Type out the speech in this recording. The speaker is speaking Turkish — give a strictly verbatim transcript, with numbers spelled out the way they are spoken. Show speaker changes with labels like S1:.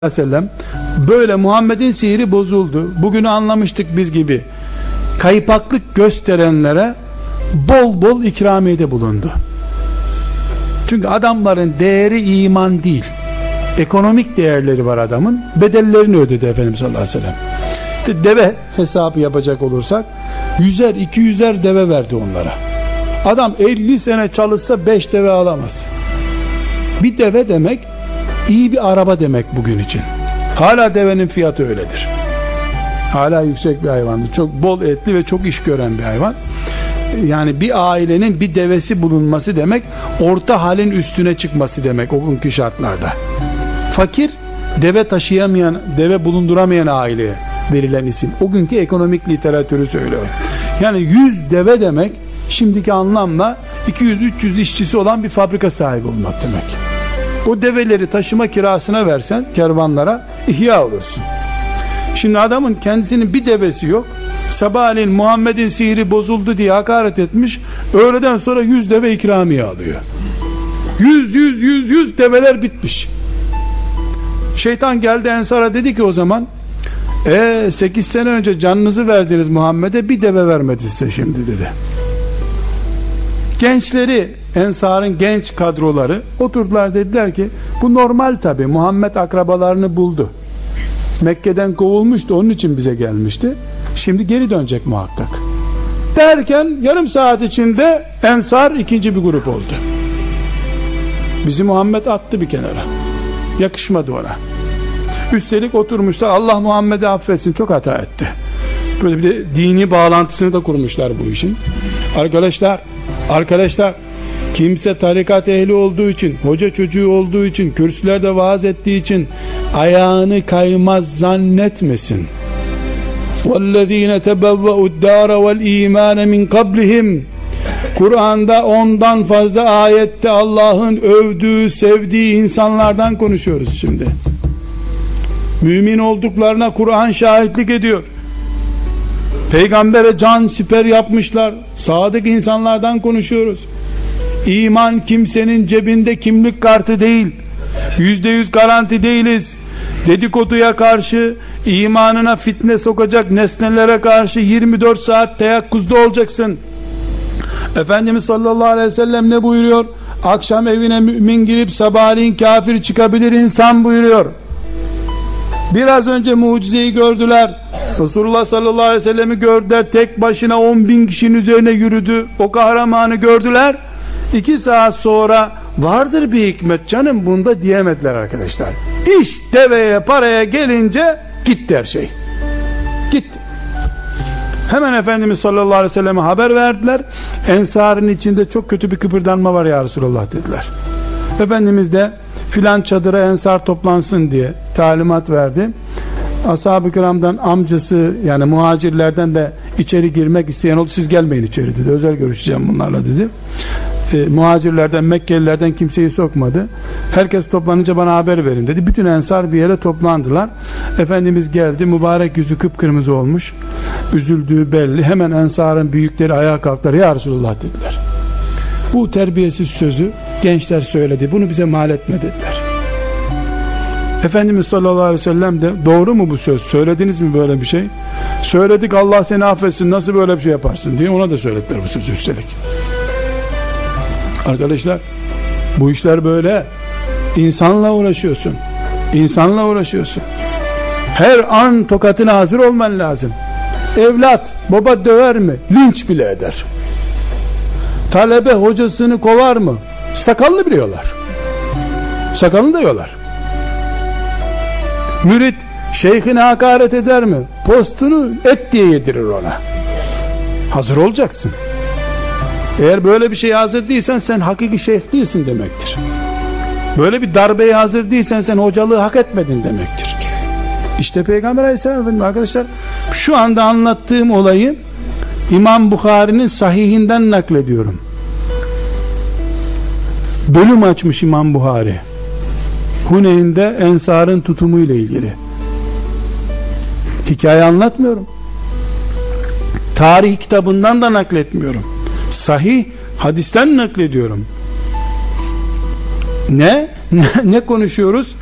S1: sellem böyle Muhammed'in sihri bozuldu, bugünü anlamıştık biz gibi kaypaklık gösterenlere bol bol ikramiyede bulundu. Çünkü adamların değeri iman değil, ekonomik değerleri var adamın, bedellerini ödedi Efendimiz sallallahu aleyhi ve sellem. İşte deve hesabı yapacak olursak yüzer iki yüzer deve verdi onlara. Adam elli sene çalışsa beş deve alamaz. Bir deve demek iyi bir araba demek bugün için. Hala devenin fiyatı öyledir. Hala yüksek bir hayvandır. Çok bol etli ve çok iş gören bir hayvan. Yani bir ailenin bir devesi bulunması demek, orta halin üstüne çıkması demek o günkü şartlarda. Fakir, deve taşıyamayan, deve bulunduramayan aileye verilen isim. O günkü ekonomik literatürü söylüyor. Yani yüz deve demek, şimdiki anlamla iki yüz üç yüz işçisi olan bir fabrika sahibi olmak demek. O develeri taşıma kirasına versen kervanlara ihya olursun. Şimdi adamın kendisinin bir devesi yok. Sabahleyin Muhammed'in sihri bozuldu diye hakaret etmiş. Öğleden sonra yüz deve ikramiye alıyor. Yüz yüz yüz yüz develer bitmiş. Şeytan geldi Ensar'a, dedi ki o zaman e sekiz sene önce canınızı verdiniz Muhammed'e, bir deve vermedi size şimdi dedi. Gençleri, Ensar'ın genç kadroları oturdular, dediler ki bu normal tabi, Muhammed akrabalarını buldu, Mekke'den kovulmuştu, onun için bize gelmişti, şimdi geri dönecek muhakkak derken yarım saat içinde Ensar ikinci bir grup oldu. Bizi Muhammed attı bir kenara, yakışmadı ona. Üstelik oturmuşlar, Allah Muhammed'i affetsin, çok hata etti. Böyle bir de dini bağlantısını da kurmuşlar bu işin. Arkadaşlar Arkadaşlar kimse tarikat ehli olduğu için, hoca çocuğu olduğu için, kürsülerde vaaz ettiği için ayağını kaymaz zannetmesin. وَالَّذ۪ينَ تَبَوَّأُ الدَّارَ وَالْا۪يمَانَ مِنْ قَبْلِهِمْ Kur'an'da ondan fazla ayette Allah'ın övdüğü, sevdiği insanlardan konuşuyoruz şimdi. Mümin olduklarına Kur'an şahitlik ediyor. Peygambere can siper yapmışlar, sadık insanlardan konuşuyoruz. İman kimsenin cebinde kimlik kartı değil, yüzde yüz garanti değiliz. Dedikoduya karşı, imanına fitne sokacak nesnelere karşı yirmi dört saat teyakkuzda olacaksın. Efendimiz sallallahu aleyhi ve sellem ne buyuruyor? Akşam evine mümin girip sabahleyin kafir çıkabilir insan buyuruyor. Biraz önce mucizeyi gördüler. Resulullah sallallahu aleyhi ve sellemi gördüler. Tek başına on bin kişinin üzerine yürüdü. O kahramanı gördüler. İki saat sonra vardır bir hikmet canım bunda diyemediler arkadaşlar. İş deveye paraya gelince gitti her şey. Gitti. Hemen Efendimiz sallallahu aleyhi ve selleme haber verdiler. Ensar'ın içinde çok kötü bir kıpırdanma var ya Resulullah dediler. Efendimiz de filan çadıra Ensar toplansın diye talimat verdi. Ashab-ı kiramdan amcası, yani muhacirlerden de içeri girmek isteyen oldu. Siz gelmeyin içeri dedi. Özel görüşeceğim bunlarla dedi. E, muhacirlerden, Mekkelilerden kimseyi sokmadı. Herkes toplanınca bana haber verin dedi. Bütün Ensar bir yere toplandılar. Efendimiz geldi. Mübarek yüzü kıpkırmızı olmuş. Üzüldüğü belli. Hemen Ensar'ın büyükleri ayağa kalktılar. Ya Resulullah dediler. Bu terbiyesiz sözü gençler söyledi. Bunu bize mal etme dediler. Efendimiz sallallahu aleyhi ve sellem de doğru mu bu söz? Söylediniz mi böyle bir şey? Söyledik, Allah seni affetsin, nasıl böyle bir şey yaparsın diye ona da söylediler bu sözü üstelik. Arkadaşlar bu işler böyle. İnsanla uğraşıyorsun. İnsanla uğraşıyorsun. Her an tokatına hazır olman lazım. Evlat baba döver mi? Linç bile eder. Talebe hocasını kovar mı? Sakallı biliyorlar. Sakalını da yiyorlar. Mürit şeyhine hakaret eder mi? Postunu et diye yedirir ona. Hazır olacaksın. Eğer böyle bir şeye hazır değilsen sen hakiki şeyh değilsin demektir. Böyle bir darbeye hazır değilsen sen hocalığı hak etmedin demektir. İşte Peygamber Aleyhisselam Efendimiz arkadaşlar, şu anda anlattığım olayı İmam Bukhari'nin sahihinden naklediyorum. Bölüm açmış İmam Bukhari. Huneyn'de Ensar'ın tutumu ile ilgili. Hikaye anlatmıyorum. Tarih kitabından da nakletmiyorum. Sahih hadisten naklediyorum. Ne? Ne konuşuyoruz?